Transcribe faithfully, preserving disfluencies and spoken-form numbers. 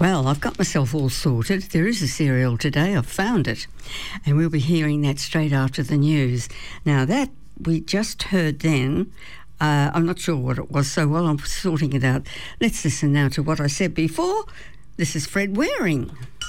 Well, I've got myself all sorted. There is a cereal today. I've found it. And we'll be hearing that straight after the news. Now, that we just heard then, uh, I'm not sure what it was, so while I'm sorting it out, let's listen now to what I said before. This is Fred Waring.